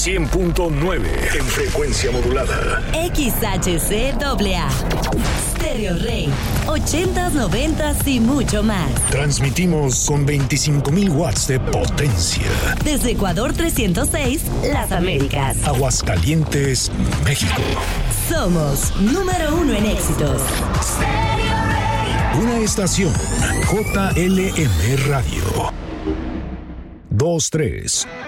100.9 en frecuencia modulada. XHCAA. Stereo Rey. 80s, 90s y mucho más. Transmitimos con 25,000 watts de potencia. Desde Ecuador 306, Las Américas. Aguascalientes, México. Somos número 1 en éxitos. Una estación JLM Radio. 2-3.